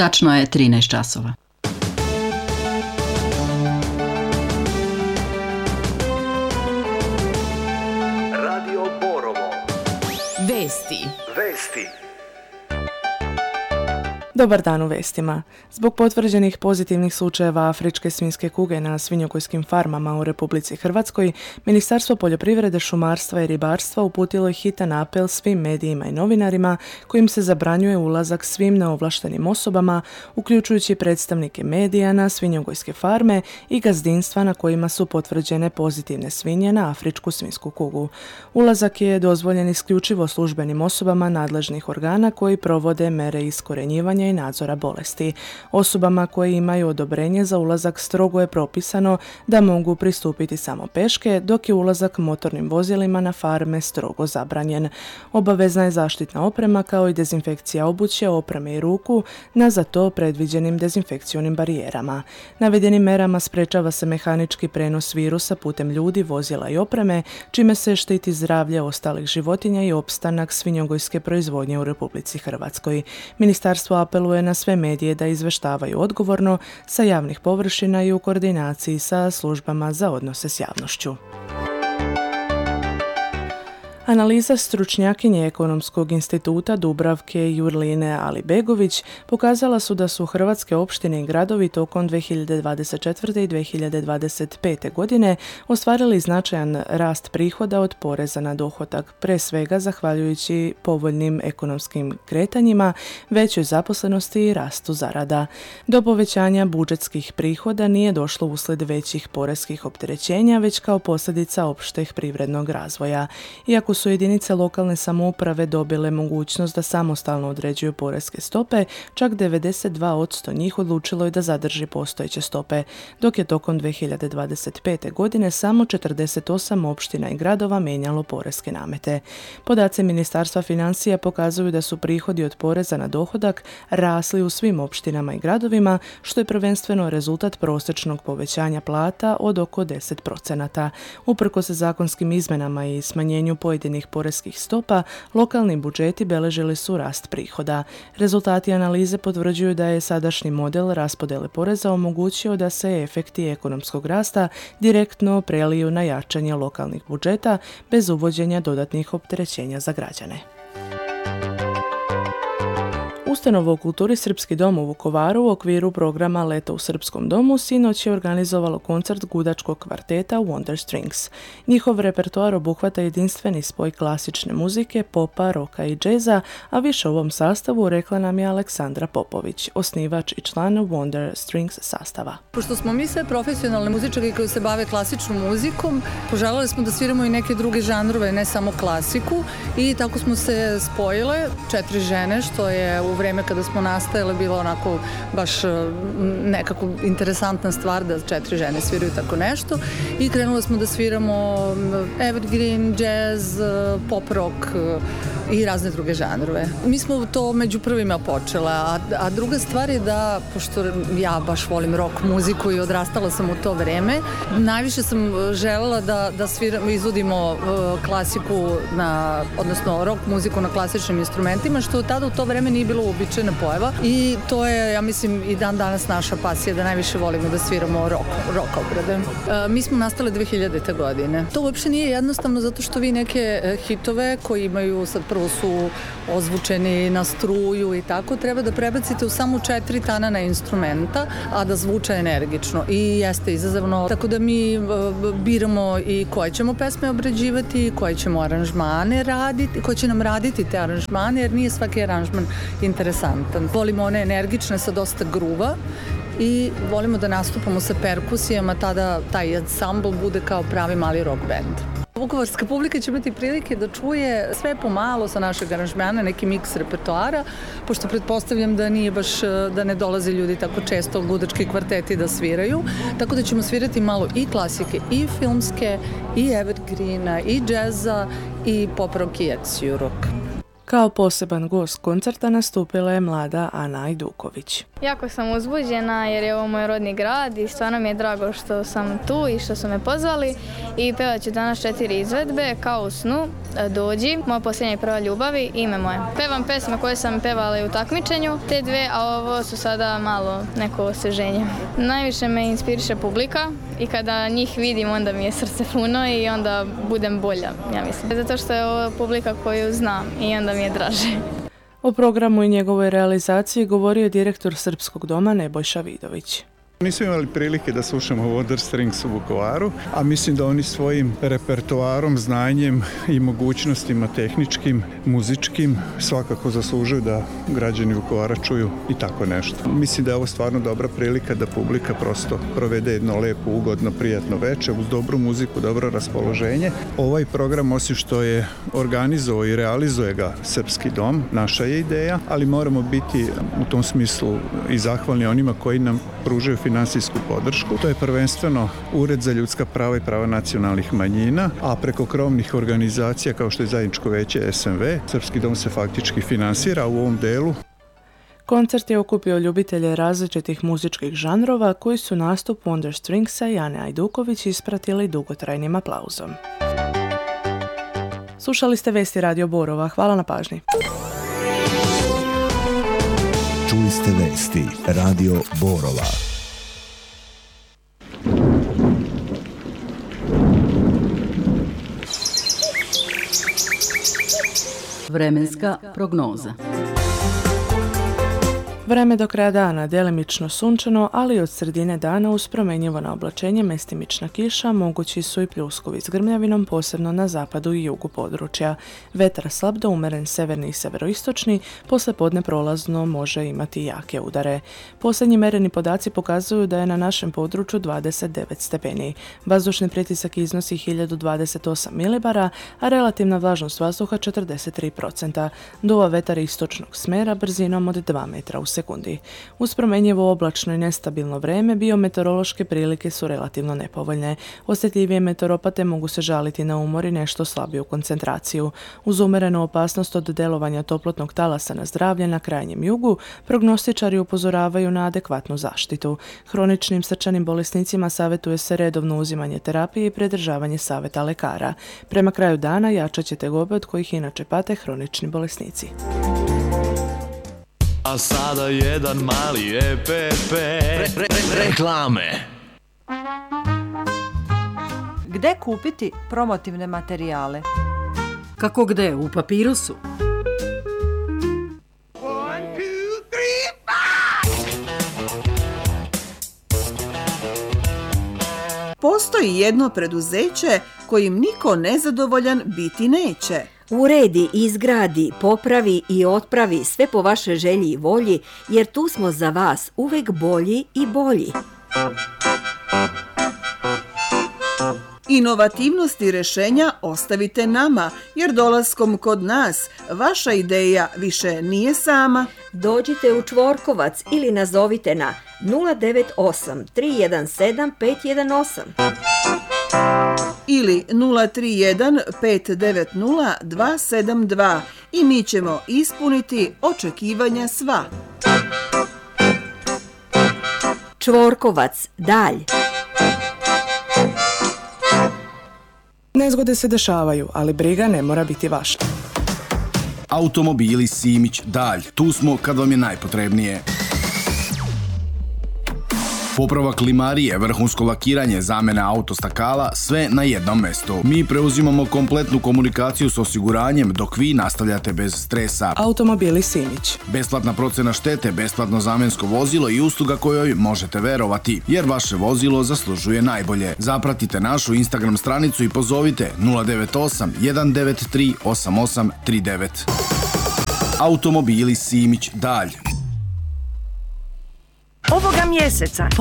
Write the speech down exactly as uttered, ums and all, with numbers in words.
Tačno je trinaest časova. Radio Borovo. Vesti. Vesti. Dobar dan u vestima. Zbog potvrđenih pozitivnih slučajeva afričke svinjske kuge na svinjogojskim farmama u Republici Hrvatskoj, Ministarstvo poljoprivrede, šumarstva i ribarstva uputilo je hitan apel svim medijima i novinarima kojim se zabranjuje ulazak svim neovlaštenim osobama, uključujući predstavnike medija na svinjogojske farme i gazdinstva na kojima su potvrđene pozitivne svinje na afričku svinjsku kugu. Ulazak je dozvoljen isključivo službenim osobama nadležnih organa koji provode mere iskorenjivanja i nadzora bolesti. Osobama koje imaju odobrenje za ulazak strogo je propisano da mogu pristupiti samo peške, dok je ulazak motornim vozilima na farme strogo zabranjen. Obavezna je zaštitna oprema kao i dezinfekcija obuće, opreme i ruku na za to predviđenim dezinfekcionim barijerama. Navedenim merama sprečava se mehanički prenos virusa putem ljudi, vozila i opreme, čime se štiti zdravlje ostalih životinja i opstanak svinjogojske proizvodnje u Republici Hrvatskoj. Ministarstvo apeluje na sve medije da izveštavaju odgovorno sa javnih površina i u koordinaciji sa službama za odnose s javnošću. Analiza stručnjakinje Ekonomskog instituta Dubravke Jurline Alibegović pokazala su da su hrvatske opštine i gradovi tokom dvije hiljade dvadeset četvrte. i dvije hiljade dvadeset pete. godine ostvarili značajan rast prihoda od poreza na dohodak, pre svega zahvaljujući povoljnim ekonomskim kretanjima, većoj zaposlenosti i rastu zarada. Do povećanja budžetskih prihoda nije došlo uslijed većih poreskih opterećenja, već kao posljedica opšteg privrednog razvoja. Iako su jedinice lokalne samouprave dobile mogućnost da samostalno određuju poreske stope, čak devedeset dva posto njih odlučilo je da zadrži postojeće stope, dok je tokom dvije hiljade dvadeset pete. godine samo četrdeset osam opština i gradova mijenjalo poreske namete. Podaci Ministarstva financija pokazuju da su prihodi od poreza na dohodak rasli u svim opštinama i gradovima, što je prvenstveno rezultat prosječnog povećanja plata od oko deset procenata. Uprkos zakonskim izmenama i smanjenju pojedinih poreskih stopa, lokalni budžeti beležili su rast prihoda. Rezultati analize potvrđuju da je sadašnji model raspodjele poreza omogućio da se efekti ekonomskog rasta direktno preliju na jačanje lokalnih budžeta bez uvođenja dodatnih opterećenja za građane. Ustanova u kulturi Srpski dom u Vukovaru u okviru programa Leto u Srpskom domu sinoć je organizovalo koncert gudačkog kvarteta Wonder Strings. Njihov repertoar obuhvata jedinstveni spoj klasične muzike, popa, roka i džeza, a više o ovom sastavu rekla nam je Aleksandra Popović, osnivač i član Wonder Strings sastava. Pošto smo mi sve profesionalne muzičari koji se bave klasičnom muzikom, poželjeli smo da sviramo i neke druge žanrove, ne samo klasiku, i tako smo se spojile, četiri žene, što je u vreme kada smo nastajale bilo onako baš nekako interesantna stvar da četiri žene sviraju tako nešto, i krenule smo da sviramo evergreen, jazz, pop rock i razne druge žanrove. Mi smo to među prvima počela, a, a druga stvar je da, pošto ja baš volim rock muziku i odrastala sam u to vreme, najviše sam želela da, da sviramo, izvodimo uh, klasiku na, odnosno rock muziku na klasičnim instrumentima, što tada u to vreme nije bilo uobičajena pojava, i to je, ja mislim, i dan danas naša pasija da najviše volimo da sviramo rock, rock obrade. Uh, mi smo nastale dvije hiljadite. godine. To uopšte nije jednostavno zato što vi neke uh, hitove koji imaju sad prvo su ozvučeni na struju i tako, treba da prebacite u samo četiri tanana instrumenta, a da zvuče energično, i jeste izazovno. Tako da mi uh, biramo i koje ćemo pesme obrađivati, koje ćemo aranžmane raditi, koje će nam raditi te aranžmane, jer nije svaki aranžman interesantan. Volimo one energične sa dosta gruva i volimo da nastupamo sa perkusijama, tada taj ansambl bude kao pravi mali rock band. Vukovarska publika će imati prilike da čuje sve pomalo sa našeg aranžmana, neki miks repertoara, pošto pretpostavljam da nije baš, da ne dolaze ljudi tako često gudački kvarteti da sviraju, tako da ćemo svirati malo i klasike, i filmske, i evergreena, i džeza, i pop rock i ex rock. Kao poseban gost koncerta nastupila je mlada Ana Ajduković. Jako sam uzbuđena jer je ovo moj rodni grad i stvarno mi je drago što sam tu i što su me pozvali i pevat ću danas četiri izvedbe Kao u snu, Dođi, Moja posljednja prva ljubavi i Ime moje. Pevam pesme koje sam pevala i u takmičenju, te dve, a ovo su sada malo neko osveženje. Najviše me inspiriše publika i kada njih vidim onda mi je srce puno i onda budem bolja, ja mislim. Zato što je ovo publika koju znam i onda mi je draže. O programu i njegovoj realizaciji govorio je direktor Srpskog doma Nebojša Vidović. Nismo imali prilike da slušamo Water Strings u Vukovaru, a mislim da oni svojim repertoarom, znanjem i mogućnostima tehničkim, muzičkim svakako zaslužuju da građani Vukovara čuju i tako nešto. Mislim da je ovo stvarno dobra prilika da publika prosto provede jedno lepo, ugodno, prijatno veče uz dobru muziku, dobro raspoloženje. Ovaj program, osim što je organizovao i realizuje ga Srpski dom, naša je ideja, ali moramo biti u tom smislu i zahvalni onima koji nam pružaju finansijsku podršku. To je prvenstveno Ured za ljudska prava i prava nacionalnih manjina, a preko krovnih organizacija kao što je Zajedničko veće S M V, Srpski dom se faktički finansira u ovom delu. Koncert je okupio ljubitelje različitih muzičkih žanrova koji su nastup Wonder Stringsa i Ane Ajduković ispratili dugotrajnim aplauzom. Slušali ste vesti Radio Borova. Hvala na pažnji. Čuli ste vesti Radio Borova. Vremenska prognoza. Vreme do kraja dana delimično sunčano, ali od sredine dana uz promjenjivo na oblačenje mestimična kiša, mogući su i pljuskovi s grmljavinom, posebno na zapadu i jugu područja. Vetar slab do umeren severni i severoistočni, posle podne prolazno može imati jake udare. Posljednji mereni podaci pokazuju da je na našem području dvadeset devet stepeni. Vazdušni pritisak iznosi hiljadu dvadeset osam milibara, a relativna vlažnost vazduha četrdeset tri posto. Duva vetar istočnog smera brzinom od dva metra u sekundi. Uz promjenjivo oblačno i nestabilno vreme, biometeorološke prilike su relativno nepovoljne. Osjetljivije meteoropate mogu se žaliti na umor i nešto slabiju koncentraciju. Uz umerenu opasnost od delovanja toplotnog talasa na zdravlje na krajnjem jugu, prognostičari upozoravaju na adekvatnu zaštitu. Hroničnim srčanim bolesnicima savjetuje se redovno uzimanje terapije i pridržavanje savjeta lekara. Prema kraju dana jačat će tegobe od kojih inače pate hronični bolesnici. A sada jedan mali E P P. Re, re, re, reklame. Gde kupiti promotivne materijale? Kako gde? U Papirusu. Postoji jedno preduzeće kojim niko nezadovoljan biti neće. Uredi, izgradi, popravi i otpravi sve po vašoj želji i volji, jer tu smo za vas uvek bolji i bolji. Inovativnost i rešenja ostavite nama, jer dolaskom kod nas vaša ideja više nije sama. Dođite u Čvorkovac ili nazovite na nula devet osam tri jedan sedam pet jedan osam ili nula tri jedan pet devet nula dva sedam dva i mi ćemo ispuniti očekivanja sva. Čvorkovac, dalj. Nezgode se dešavaju, ali briga ne mora biti vaša. Automobili Simić, dalj. Tu smo kad vam je najpotrebnije. Popravak klimarije, vrhunsko lakiranje, zamena autostakala, sve na jednom mestu. Mi preuzimamo kompletnu komunikaciju s osiguranjem dok vi nastavljate bez stresa. Automobili Simić. Besplatna procena štete, besplatno zamensko vozilo i usluga kojoj možete verovati, jer vaše vozilo zaslužuje najbolje. Zapratite našu Instagram stranicu i pozovite nula devet osam jedan devet tri osam osam tri devet. Automobili Simić, dalj. Ovoga mjeseca